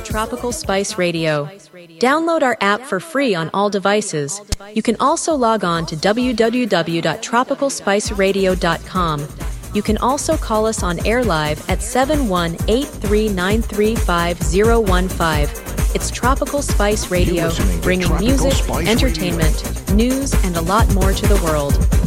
Tropical Spice Radio. Download our app for free on all devices. You can also log on to www.tropicalspiceradio.com. You can also call us on air live at 718-393-5015. It's Tropical Spice Radio, bringing music, entertainment, news, and a lot more to the world.